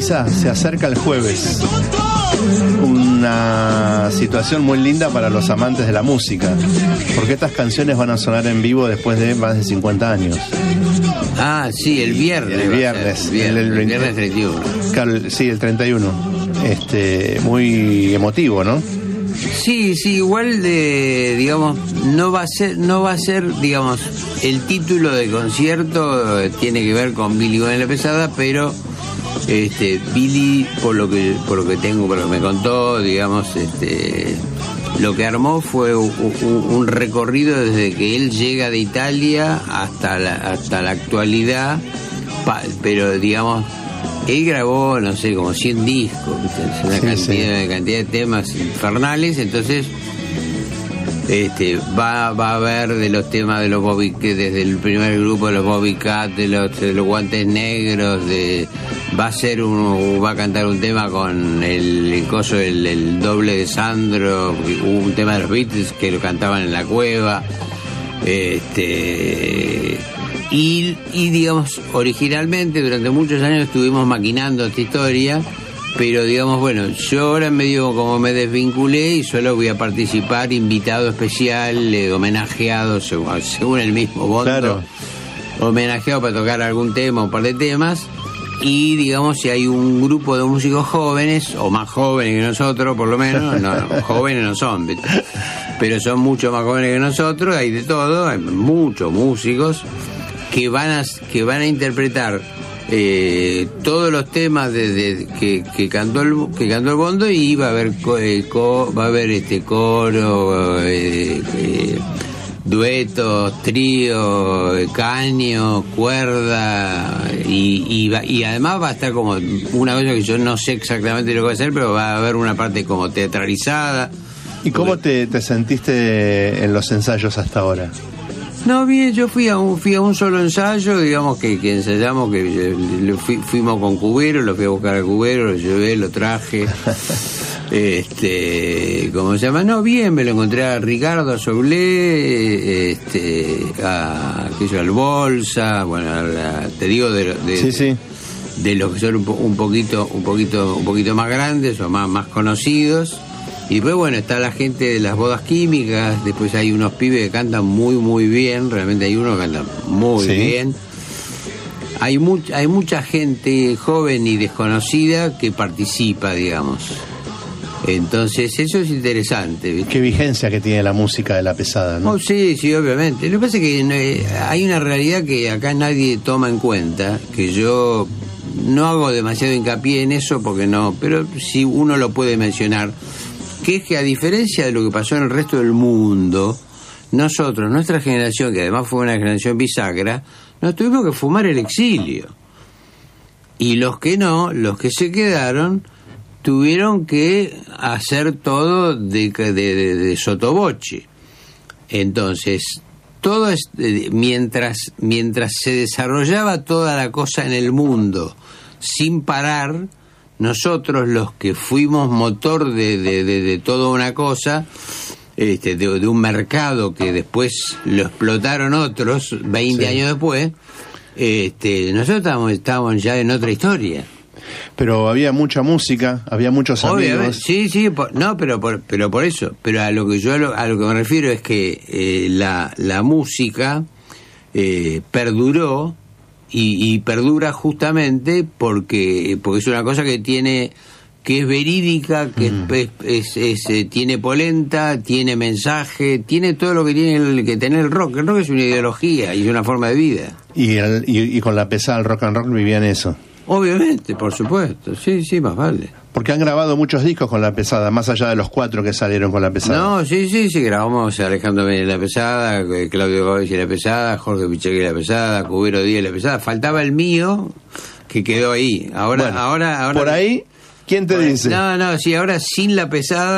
Elisa, se acerca el jueves. Una situación muy linda para los amantes de la música, porque estas canciones van a sonar en vivo después de más de 50 años. Ah, sí, el viernes. El viernes. El viernes 31. Claro, sí, el 31. Muy emotivo, ¿no? Sí, igual digamos, no va a ser, digamos, el título de concierto tiene que ver con Billy Gómez La Pesada, pero Billy, por lo que me contó, digamos, lo que armó fue un recorrido desde que él llega de Italia hasta la actualidad, pero digamos, él grabó, no sé, como 100 discos, ¿viste? Una cantidad de temas infernales. Entonces va a haber de los temas de los Bobby, que desde el primer grupo de los Bobby Cat, de los Guantes Negros, va a cantar un tema con el doble de Sandro, un tema de los Beatles que lo cantaban en la cueva. Y digamos, originalmente durante muchos años estuvimos maquinando esta historia, pero digamos, bueno, yo ahora medio como me desvinculé y solo voy a participar invitado especial, homenajeado según el mismo Bondo, claro, homenajeado para tocar algún tema, un par de temas. Y digamos, si hay un grupo de músicos jóvenes, o más jóvenes que nosotros por lo menos, no, jóvenes no son, ¿viste? Pero son mucho más jóvenes que nosotros, hay de todo, hay muchos músicos que van a interpretar todos los temas que cantó el Bondo, y va a haber coro, duetos, trío, caño, cuerda, y además va a estar como una cosa que yo no sé exactamente lo que va a hacer, pero va a haber una parte como teatralizada. ¿Y cómo te sentiste en los ensayos hasta ahora? No, bien, yo fui a un solo ensayo, digamos, que ensayamos, fuimos con Cubero, lo fui a buscar al Cubero, lo llevé, lo traje. ¿Cómo se llama? No, bien, me lo encontré a Ricardo, a Soulé, al Bolsa, bueno, te digo de los que son un poquito más grandes o más conocidos. Y después, bueno, está la gente de las bodas químicas, después hay unos pibes que cantan muy, muy bien, realmente hay uno que canta muy bien. Hay mucha gente joven y desconocida que participa, digamos. Entonces, eso es interesante, ¿viste? Qué vigencia que tiene la música de La Pesada, ¿no? Oh, sí, obviamente. Lo que pasa es que hay una realidad que acá nadie toma en cuenta, que yo no hago demasiado hincapié en eso porque no, pero sí uno lo puede mencionar, que es que a diferencia de lo que pasó en el resto del mundo, nosotros, nuestra generación, que además fue una generación bisagra, nos tuvimos que fumar el exilio. Y los que se quedaron, tuvieron que hacer todo de sotoboche. Entonces, todo mientras se desarrollaba toda la cosa en el mundo sin parar, nosotros los que fuimos motor de toda una cosa, de un mercado que después lo explotaron otros 20 años después, nosotros estábamos ya en otra historia. Pero había mucha música, había muchos amigos. Sí, pero por eso. Pero a lo que me refiero es que la música perduró y perdura justamente porque es una cosa que es verídica, que tiene polenta, tiene mensaje, tiene todo lo que tiene que tener el rock. El rock es una ideología y es una forma de vida. Y con La Pesada, el rock and roll vivían eso. Obviamente, por supuesto, sí, más vale. Porque han grabado muchos discos con La Pesada, más allá de los 4 que salieron con La Pesada. No, sí, grabamos Alejandro Menem La Pesada, Claudio Gómez La Pesada, Jorge Pichegui La Pesada, Cubero Díaz La Pesada. Faltaba el mío, que quedó ahí. Ahora por ahí, ¿quién te dice? No, sí, ahora sin La Pesada.